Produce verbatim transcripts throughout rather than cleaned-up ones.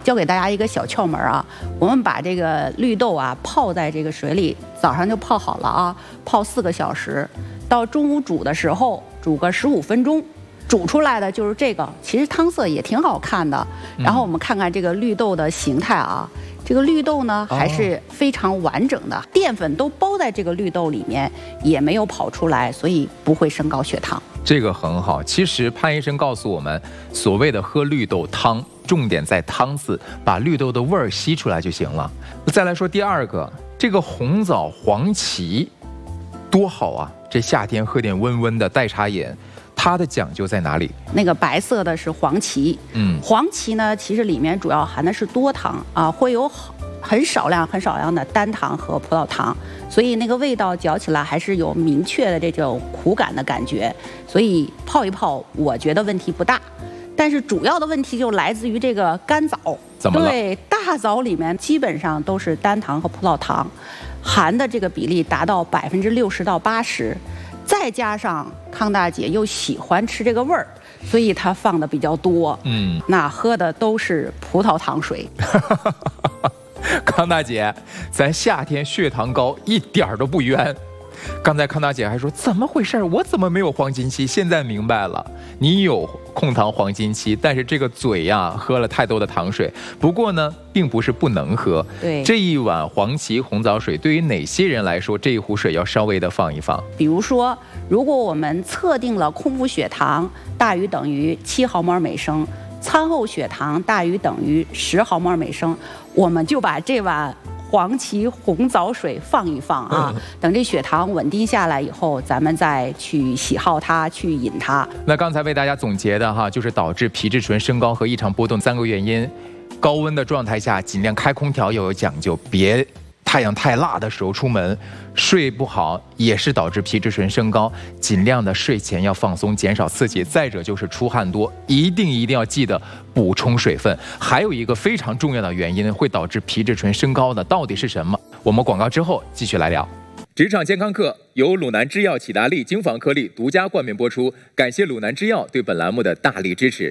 教给大家一个小窍门啊，我们把这个绿豆啊泡在这个水里，早上就泡好了啊，泡四个小时，到中午煮的时候煮个十五分钟，煮出来的就是这个，其实汤色也挺好看的。然后我们看看这个绿豆的形态啊，这个绿豆呢还是非常完整的，淀粉都包在这个绿豆里面，也没有跑出来，所以不会升高血糖。 这个很好。其实潘医生告诉我们，所谓的喝绿豆汤，重点在汤字，把绿豆的味儿吸出来就行了。再来说第二个，这个红枣黄芪多好啊！这夏天喝点温温的代茶饮，它的讲究在哪里？ 那个白色的是黄芪，嗯，黄芪呢，其实里面主要含的是多糖啊，会有很少量、很少量的单糖和葡萄糖，所以那个味道嚼起来还是有明确的这种苦感的感觉。所以泡一泡，我觉得问题不大。但是主要的问题就来自于这个干枣， 怎么了？ 对，大枣里面基本上都是单糖和葡萄糖，含的这个比例达到百分之六十到八十。再加上康大姐又喜欢吃这个味儿，所以她放的比较多。嗯，那喝的都是葡萄糖水。 康大姐，咱夏天血糖高一点儿都不冤。刚才康大姐还说怎么回事，我怎么没有黄金期？现在明白了，你有控糖黄金期，但是这个嘴呀喝了太多的糖水。不过呢，并不是不能喝。 对， 这一碗黄芪红枣水对于哪些人来说，这一壶水要稍微的放一放？ 比如说，如果我们测定了空腹血糖大于等于七毫摩尔每升，餐后血糖大于等于十毫摩尔每升，我们就把这碗黄芪红枣水放一放啊，嗯、等这血糖稳定下来以后，咱们再去喜好它，去饮它。 那刚才为大家总结的哈，就是导致皮质醇升高和异常波动三个原因。高温的状态下，尽量开空调要有讲究，别太阳太辣的时候出门。睡不好也是导致皮质醇升高，尽量的睡前要放松，减少刺激。再者就是出汗多，一定一定要记得补充水分。还有一个非常重要的原因会导致皮质醇升高的，到底是什么？我们广告之后继续来聊。职场健康课由鲁南制药启达利精防颗粒独家冠名播出，感谢鲁南制药对本栏目的大力支持。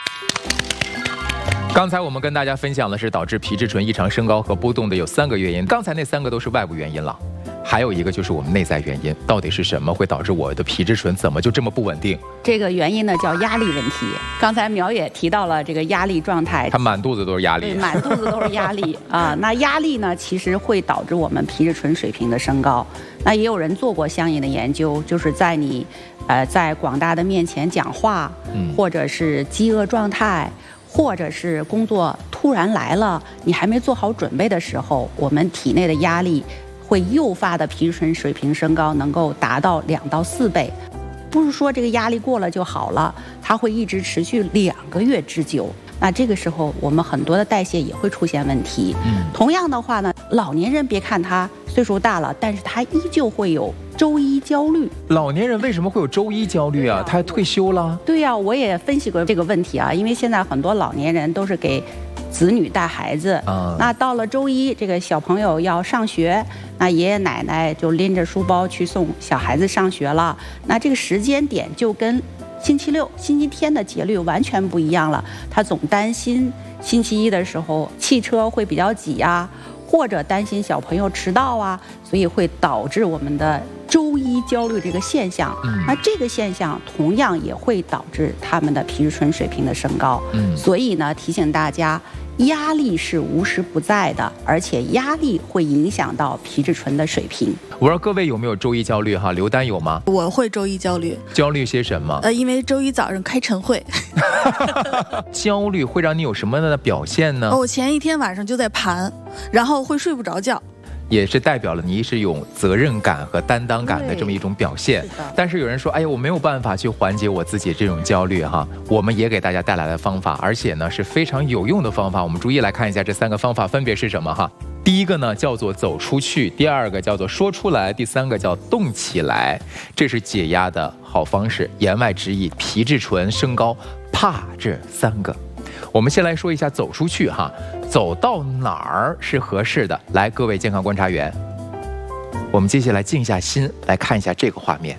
刚才我们跟大家分享的是导致皮质醇异常升高和波动的有三个原因，刚才那三个都是外部原因了，还有一个就是我们内在原因，到底是什么会导致我的皮质醇怎么就这么不稳定？ 这个原因呢叫压力问题。刚才苗也提到了这个压力状态， 他满肚子都是压力， 对，满肚子都是压力啊。那压力呢，其实会导致我们皮质醇水平的升高。那也有人做过相应的研究，就是在你，呃，在广大的面前讲话，嗯、或者是饥饿状态。或者是工作突然来了，你还没做好准备的时候，我们体内的压力会诱发的皮质醇水平升高，能够达到两到四倍。不是说这个压力过了就好了，它会一直持续两个月之久。那这个时候，我们很多的代谢也会出现问题。嗯，同样的话呢，老年人别看他岁数大了，但是他依旧会有周一焦虑。 老年人为什么会有周一焦虑啊？他还退休了？ 对呀、啊，我也分析过这个问题啊，因为现在很多老年人都是给子女带孩子，嗯、那到了周一，这个小朋友要上学，那爷爷奶奶就拎着书包去送小孩子上学了，那这个时间点就跟星期六、星期天的节律完全不一样了。他总担心星期一的时候汽车会比较挤啊，或者担心小朋友迟到啊，所以会导致我们的周一焦虑这个现象。嗯、那这个现象同样也会导致他们的皮质醇水平的升高。嗯、所以呢，提醒大家，压力是无时不在的，而且压力会影响到皮质醇的水平。 我不知道各位有没有周一焦虑哈？刘丹有吗？ 我会周一焦虑。 焦虑些什么？ 呃，因为周一早上开晨会。 焦虑会让你有什么样的表现呢？ 哦，我前一天晚上就在盘，然后会睡不着觉。 也是代表了你是有责任感和担当感的这么一种表现。是但是有人说，哎呀，我没有办法去缓解我自己这种焦虑哈。我们也给大家带来了方法，而且呢是非常有用的方法。我们逐一来看一下这三个方法分别是什么哈。第一个呢叫做走出去，第二个叫做说出来，第三个叫动起来。这是解压的好方式。言外之意，皮质醇升高，怕这三个。我们先来说一下走出去哈，走到哪儿是合适的？来，各位健康观察员，我们接下来静下心来看一下这个画面。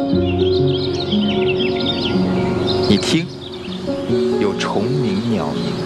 你听，有虫鸣鸟鸣，